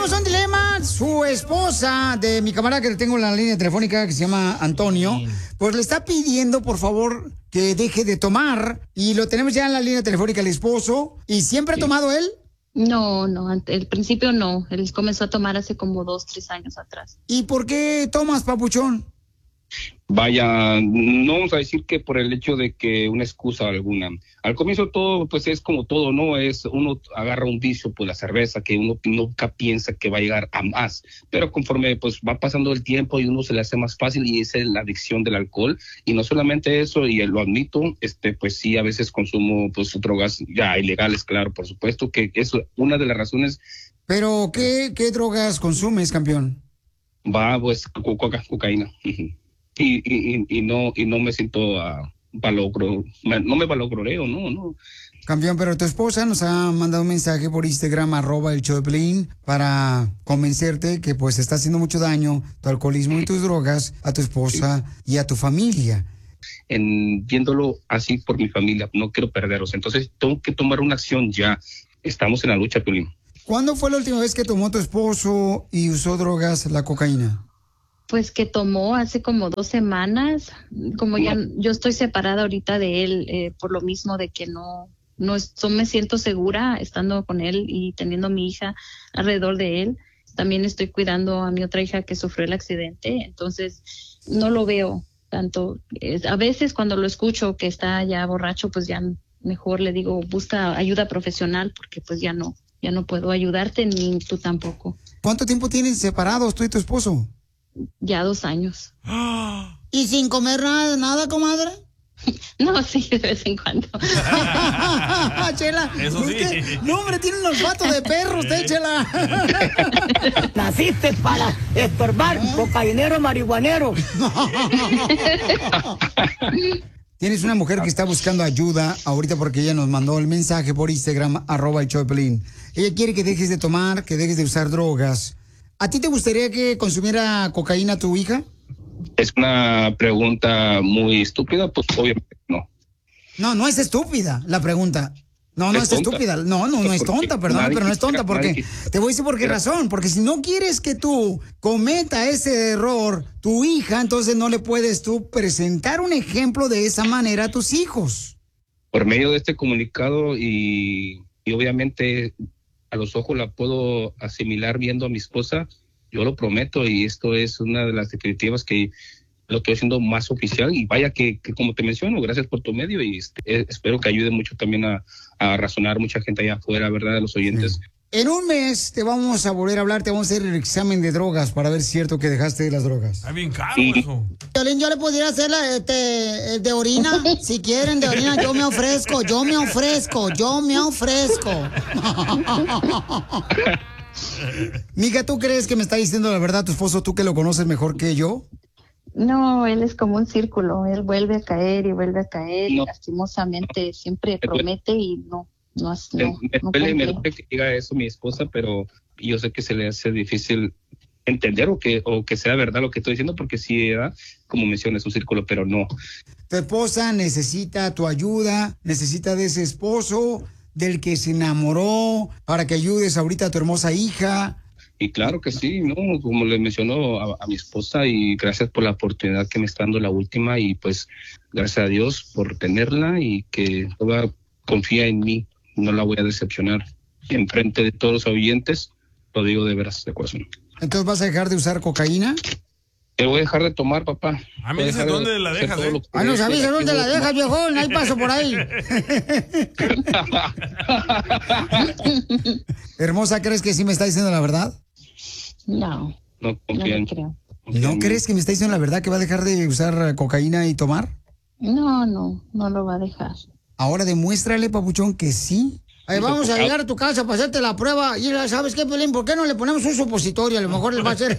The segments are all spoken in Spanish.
tenemos un dilema. Su esposa de mi camarada que tengo en la línea telefónica, que se llama Antonio, pues le está pidiendo, por favor, que deje de tomar. Y lo tenemos ya en la línea telefónica el esposo. ¿Y siempre ha tomado él? No, al principio no. Él comenzó a tomar hace como 2, 3 años atrás. ¿Y por qué tomas, papuchón? Vaya, no vamos a decir que por el hecho de que una excusa alguna. Al comienzo todo, pues es como todo, ¿no? Es uno agarra un vicio, pues la cerveza, que uno nunca piensa que va a llegar a más. Pero conforme pues va pasando el tiempo y uno se le hace más fácil y esa es la adicción del alcohol. Y no solamente eso, y lo admito, pues sí, a veces consumo pues drogas ya ilegales, claro, por supuesto, que es una de las razones. ¿Pero qué drogas consumes, campeón? Pues cocaína. Y no me siento no me valoreo, no. Campeón, pero tu esposa nos ha mandado un mensaje por Instagram, @el_show_de_Piolín, para convencerte que pues está haciendo mucho daño tu alcoholismo y tus drogas a tu esposa y a tu familia. Viéndolo así por mi familia, no quiero perderlos, entonces tengo que tomar una acción ya. Estamos en la lucha, Piolín. ¿Cuándo fue la última vez que tomó tu esposo y usó drogas, la cocaína? Pues que tomó hace como 2 semanas, como ya yo estoy separada ahorita de él, por lo mismo de que no me siento segura estando con él y teniendo a mi hija alrededor de él. También estoy cuidando a mi otra hija que sufrió el accidente, entonces no lo veo tanto. A veces cuando lo escucho que está ya borracho, pues ya mejor le digo, busca ayuda profesional porque pues ya no puedo ayudarte ni tú tampoco. ¿Cuánto tiempo tienen separados tú y tu esposo? Ya 2 años. ¿Y sin comer nada, comadre? No, sí, de vez en cuando. Chela, eso sí. No, hombre, tiene un olfato de perro usted, Chela. Naciste para estorbar, cocainero, marihuanero. Tienes una mujer que está buscando ayuda ahorita porque ella nos mandó el mensaje por Instagram, @el_show_de_Piolín. Ella quiere que dejes de tomar, que dejes de usar drogas. ¿A ti te gustaría que consumiera cocaína tu hija? Es una pregunta muy estúpida, pues obviamente no. No es estúpida la pregunta. No es estúpida. No es tonta, perdón, pero no es tonta porque te voy a decir por qué razón. Porque si no quieres que tú cometa ese error, tu hija, entonces no le puedes tú presentar un ejemplo de esa manera a tus hijos. Por medio de este comunicado y obviamente a los ojos la puedo asimilar viendo a mi esposa, yo lo prometo y esto es una de las definitivas que lo estoy haciendo más oficial y vaya que como te menciono, gracias por tu medio y espero que ayude mucho también a razonar mucha gente allá afuera, ¿verdad? A los oyentes. Sí. En un mes te vamos a volver a hablar, te vamos a hacer el examen de drogas para ver si es cierto que dejaste las drogas. Está bien caro eso. Piolín, yo le pudiera hacer de orina, si quieren de orina, yo me ofrezco. Mija, ¿tú crees que me está diciendo la verdad tu esposo, tú que lo conoces mejor que yo? No, él es como un círculo, él vuelve a caer y lastimosamente siempre promete y no me duele que diga eso mi esposa, pero yo sé que se le hace difícil entender o que sea verdad lo que estoy diciendo, porque sí, como mencionas, un círculo, pero no. Tu esposa necesita tu ayuda, necesita de ese esposo del que se enamoró para que ayudes ahorita a tu hermosa hija. Y claro que sí, ¿no? Como le mencionó a mi esposa, y gracias por la oportunidad que me está dando la última, y pues gracias a Dios por tenerla y que toda confía en mí, no la voy a decepcionar. En frente de todos los oyentes, lo digo de veras, de corazón. ¿Entonces vas a dejar de usar cocaína? Te voy a dejar de tomar, papá. A mí dices dónde la dejas, nos avisa dónde la dejas, viejón. Ahí paso por ahí. Hermosa, ¿crees que sí me está diciendo la verdad? No. No confía en creo. ¿No crees que me está diciendo la verdad que va a dejar de usar cocaína y tomar? No lo va a dejar. Ahora demuéstrale, papuchón, que sí. Ahí vamos a llegar a tu casa para hacerte la prueba. Y ¿sabes qué, Piolín? ¿Por qué no le ponemos un supositorio? A lo mejor les va a hacer...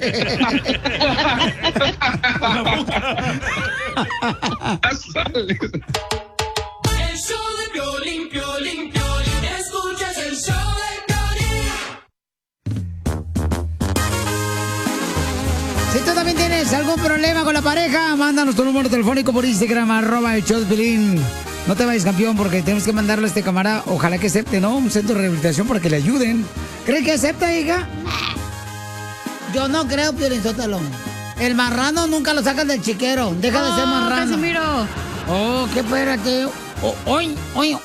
El show de Piolín, Piolín, Piolín. Escuchas el show de Piolín. Si tú también tienes algún problema con la pareja, mándanos tu número telefónico por Instagram, @el_show_de_Piolín. No te vayas, campeón, porque tenemos que mandarle a este camarada. Ojalá que acepte, ¿no? Un centro de rehabilitación para que le ayuden. ¿Crees que acepta, hija? Yo no creo, Piolinsótelo. El marrano nunca lo sacan del chiquero. Deja de ser marrano. Casimiro. Oh, qué espérate.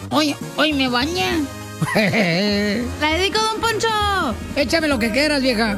Hoy me bañé. La dedico, don Poncho. Échame lo que quieras, vieja.